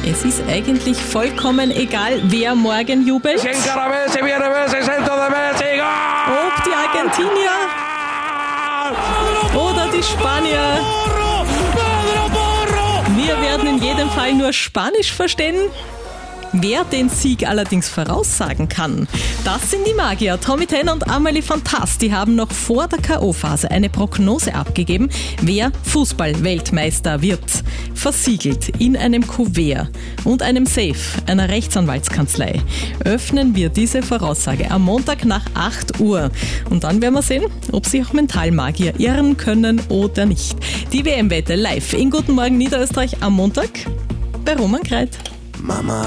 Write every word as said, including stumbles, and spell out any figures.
Es ist eigentlich vollkommen egal, wer morgen jubelt. Ob die Argentinier oder die Spanier. Wir werden in jedem Fall nur Spanisch verstehen. Wer den Sieg allerdings voraussagen kann, das sind die Magier. Tommy Ten und Amelie Fantast, die haben noch vor der K O-Phase eine Prognose abgegeben, wer Fußball-Weltmeister wird. Versiegelt in einem Kuvert und einem Safe einer Rechtsanwaltskanzlei öffnen wir diese Voraussage am Montag nach acht Uhr. Und dann werden wir sehen, ob sich auch Mentalmagier irren können oder nicht. Die W M-Wette live in Guten Morgen Niederösterreich am Montag bei Roman Kreit. Mama.